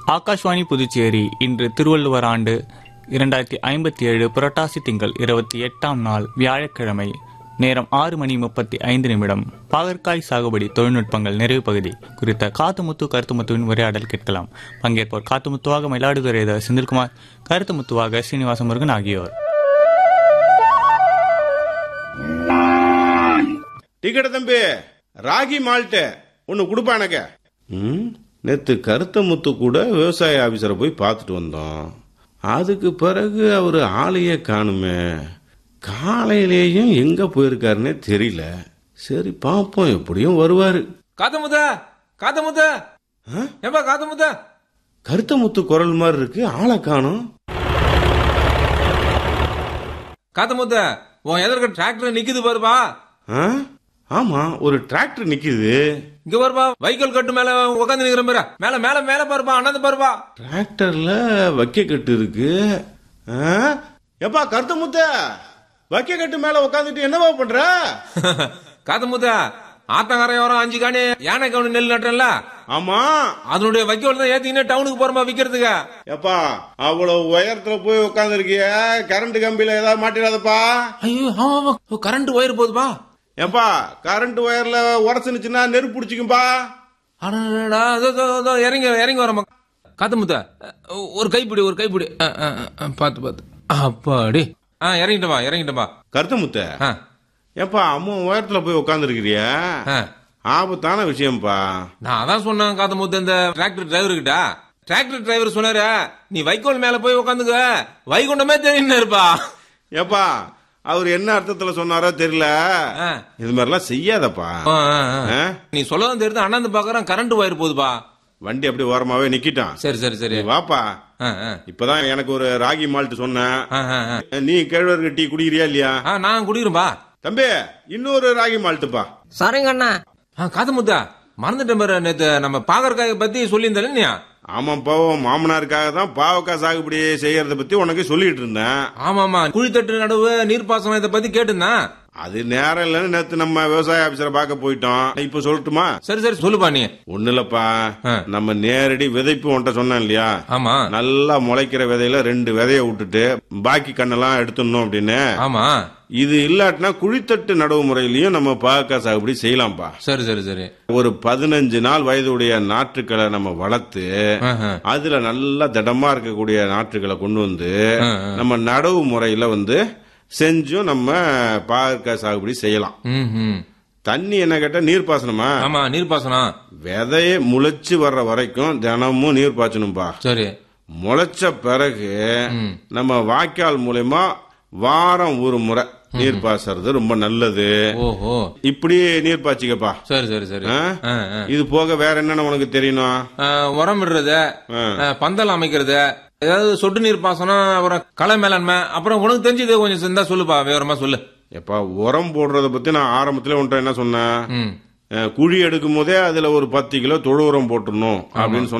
ஆகாஷ்வாணி புதுச்சேரி இன்று திருவள்ளுவர் ஆண்டு 2057 புரட்டாசி திங்கள் 28ஆம் நாள் வியாழக்கிழமை. நேரம் 6:35. பாகற்காய் சாகுபடி தொழில்நுட்பங்கள் நிறைவு பகுதி குறித்த காத்துமுத்து கருத்துமுத்துவின் உரையாடல் கேட்கலாம். பங்கேற்போர் காத்துமுத்துவாக மயிலாடுதுறை செந்தில்குமார், கருத்துமுத்துவாக ஸ்ரீனிவாச முருகன் ஆகியோர். டிக்கெட் தம்பி, ராகி மால்ட்டு ஒன்னு கொடுப்பானக்க. நேத்து கருத்தமுத்து கூட விவசாய ஆபீசரை போய் பார்த்துட்டு வந்தோம். அதுக்கு பிறகு அவர் ஆளையே காணுமே. காலையிலேயும் எங்க போயிருக்காருன்னே தெரியல. சரி பாப்போம், எப்படியும் வருவாரு. காத்தமுத்த கருத்தமுத்து குரல் மாதிரி இருக்கு, ஆளை காணும். காத்தமுத்த உன் எதற்கு டிராக்டர் நிக்குது பாருப்பா. ஆமா, ஒரு டிராக்டர் நிக்குது. இங்க பாருப்பா, வைக்கோல் கட்டு மேல உட்காந்து நிக்கிற பாரு. மேல மேல மேல பாருப்பா, அண்ணாந்து பாருப்பா. டிராக்டர்ல வைக்க கட்டு இருக்கு. எப்பா கருத்தமுத்த, வைக்க கட்டு மேல உட்காந்துட்டு என்னவா பண்ற? காத்தமுத்த, ஆத்தங்கரையோரம் 5 காணி யானை கவுனி நெல் நட்டல. ஆமா, அதனுடைய வைக்கோல் தான் ஏத்திக்கின்னு டவுனுக்கு போறமா விக்கிறதுக்கு. எப்பா அவ்வளவு உயரத்துல போய் உட்காந்து இருக்கிய, கரண்ட் கம்பியில ஏதாவது மாட்டிடாதப்பா. ஐயோ ஆமா, கரண்ட் ஒயர் போகுதுப்பா. ஏப்பா கரண்ட் ஒயர்ல உரசுனுச்சுன்னா நெருப்பு பிடிச்சிக்கும்பா. இறங்கி இறங்கி வரமா. காத்தமுத்த, ஒரு கைப்பிடி பாத்து அப்பாடி. இறங்கிட்டப்பா. கருத்தமுத்த, ஏப்பா அம்மா உயரத்துல போய் உட்காந்து இருக்கிறிய, ஆபத்தான விஷயம்ப்பா. நான் அதான் சொன்னேன் காத்தமுத்த, இந்த டிராக்டர் டிரைவர் சொன்னாரு, நீ வைக்கோல் மேல போய் உட்காந்துக்க, வைகுண்டமே தெரியும் இருப்பா. ஏப்பா அவர் என்ன அர்த்தத்துல சொன்னாரோ தெரியல, இது மாதிரிலாம் செய்யாதப்பா. நீ சொல்லதான் தெரியுது, அண்ணாந்து பாக்குறான் கரண்ட் ஒயர் போகுதுப்பா. வண்டி அப்படி ஓரமாவே நிக்கிட்டான். சரி வாப்பா. இப்பதான் எனக்கு ஒரு ராகி மால்ட் சொன்னேன். நீ கேழ்வரகு டீ குடிக்கிறியா இல்லையா? நான் குடிக்கிறேன்பா. தம்பி இன்னொரு ராகி மால்ட்டுப்பா. சரிங்க அண்ணா. காத்தமுத்தா, மறந்துட்டேன் பாரு, நேத்து நம்ம பாகற்காய பத்தி சொல்லியிருந்தேன் இல்லையா? ஆமாப்பா, மாமனாருக்காக தான் பாவக்காய் சாகுபடி செய்யறத பத்தி உனக்கு சொல்லிட்டு இருந்தேன். ஆமாமா, குழித்தட்டு நடுவு நீர்ப்பாசனம் இதை பத்தி கேட்டுருந்தேன். அது நேரம் இல்லன்னு நேத்து நம்ம விவசாய ஆபீசரை பார்க்க போயிட்டோம். இப்ப சொல்லட்டுமா? சரி சொல்லுப்பா. நீ ஒண்ணு இல்லப்பா, நம்ம நேரடி விதைப்பு உன்ட்ட சொன்னேன் இல்லையா? ஆமா, நல்லா முளைக்கிற விதையில 2 விதைய விட்டுட்டு பாக்கி கண்ணெல்லாம் எடுத்துடணும் அப்படின்னு. ஆமா, இது இல்லாட்டினா குழித்தட்டு நடவு முறையிலயும் நம்ம பாவக்காய் சாகுபடி செய்யலாம்பா. சரி. ஒரு 15 நாள் வயதுடைய நாற்றுக்களை நம்ம வளர்த்து அதுல நல்லா திடமா இருக்கக்கூடிய நாற்றுக்களை கொண்டு வந்து நம்ம நடவு முறையில செஞ்சும் நம்ம பாவக்காய் சாகுபடி செய்யலாம். தண்ணி என்ன கேட்டா நீர்ப்பாசனமா? ஆமா, நீர்ப்பாசனம். விதைய முளைச்சு வர்ற வரைக்கும் தினமும் நீர் பாய்ச்சணும்பா. சரி. முளைச்ச பிறகு நம்ம வாய்க்கால் மூலமா வாரம் ஒரு முறை நீர் பாய்ச்சறது ரொம்ப நல்லது. ஓஹோ, இப்படி நீர் பாய்ச்சிக்கப்பா. சரி. இது போக வேற என்னன்னு உனக்கு தெரியணும்? உரம் விடுறது, பந்தல் அமைக்கிறது, ஏதாவது சொட்டு நீர் பாசனம், அப்புறம் களை மேலாண்மை, அப்புறம் உனக்கு தெரிஞ்சது கொஞ்சம் இருந்தா சொல்லுப்பா, விவரமா சொல்லு. எப்பா உரம் போடுறத பத்தி நான் ஆரம்பத்துல உன்ட்ட என்ன சொன்னேன்? குழி எடுக்கும் போதே அதுல ஒரு 10 கிலோ தொழு உரம் போட்டுடணும் அப்படின்னு சொன்ன.